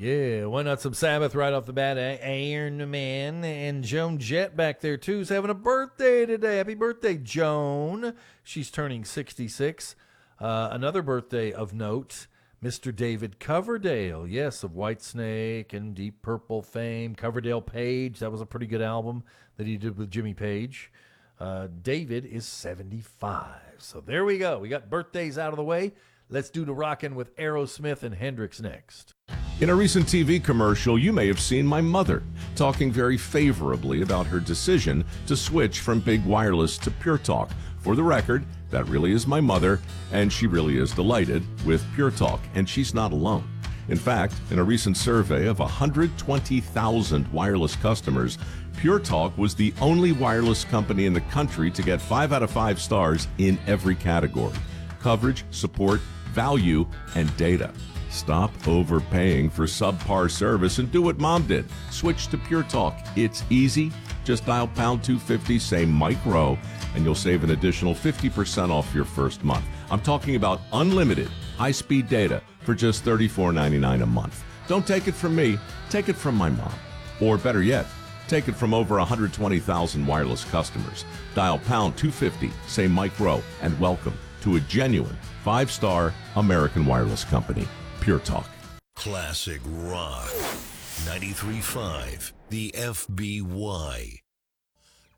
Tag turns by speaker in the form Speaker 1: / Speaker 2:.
Speaker 1: Yeah, why not some Sabbath right off the bat? Iron Man and Joan Jett back there too is having a birthday today. Happy birthday, Joan. She's turning 66. Another birthday of note, Mr. David Coverdale. Yes, of Whitesnake and Deep Purple fame. Coverdale Page, that was a pretty good album that he did with Jimmy Page. David is 75. So there we go. We got birthdays out of the way. Let's do the rockin' with Aerosmith and Hendrix next.
Speaker 2: In a recent TV commercial, you may have seen my mother talking very favorably about her decision to switch from big wireless to Pure Talk. For the record, that really is my mother, and she really is delighted with Pure Talk, and she's not alone. In fact, in a recent survey of 120,000 wireless customers, Pure Talk was the only wireless company in the country to get 5 out of 5 stars in every category: coverage, support, value, and data. Stop overpaying for subpar service and do what Mom did. Switch to Pure Talk. It's easy. Just dial pound 250, say Mike Rowe, and you'll save an additional 50% off your first month. I'm talking about unlimited high-speed data for just $34.99 a month. Don't take it from me. Take it from my mom. Or better yet, take it from over 120,000 wireless customers. Dial pound 250, say Mike Rowe, and welcome to a genuine 5-star American wireless company. Pure Talk.
Speaker 3: Classic Rock 93.5, the FBY.